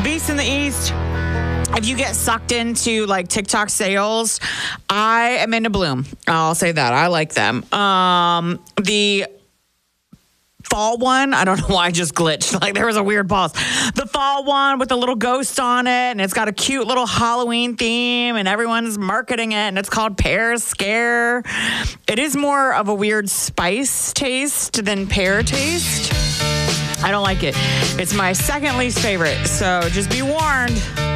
Beast in the East. If you get sucked into like TikTok sales, I am into Bloom. I'll say that. I like them. The fall one, I don't know why I just glitched. Like there was a weird pause. The fall one with the little ghost on it, and it's got a cute little Halloween theme, and everyone's marketing it, and it's called Pear Scare. It is more of a weird spice taste than pear taste. I don't like it. It's my second least favorite, so just be warned.